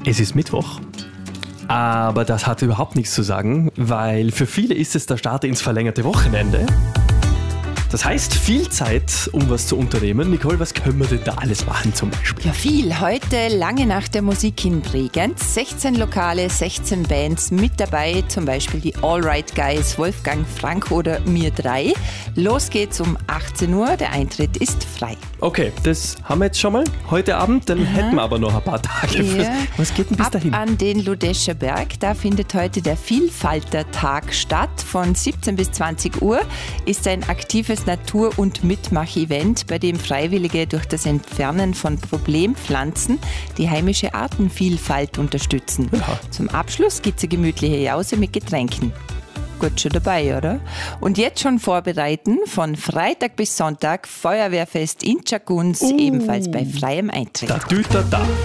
Es ist Mittwoch, aber das hat überhaupt nichts zu sagen, weil für viele ist es der Start ins verlängerte Wochenende. Das heißt, viel Zeit, um was zu unternehmen. Nicole, was können wir denn da alles machen zum Beispiel? Ja, viel. Heute lange Nacht der Musik in Bregenz. 16 Lokale, 16 Bands mit dabei. Zum Beispiel die Allright Guys, Wolfgang Frank oder mir 3. Los geht's um 18 Uhr. Der Eintritt ist frei. Okay, das haben wir jetzt schon mal heute Abend. Dann hätten wir aber noch ein paar Tage. Ja. Was geht denn bis dahin? An den Ludescher Berg, da findet heute der Vielfaltertag statt. Von 17 bis 20 Uhr ist ein aktives Natur- und Mitmach-Event, bei dem Freiwillige durch das Entfernen von Problempflanzen die heimische Artenvielfalt unterstützen. Ja. Zum Abschluss gibt es eine gemütliche Jause mit Getränken. Gut schon dabei, oder? Und jetzt schon vorbereiten, von Freitag bis Sonntag Feuerwehrfest in Tschagunz, ebenfalls bei freiem Eintritt. Da.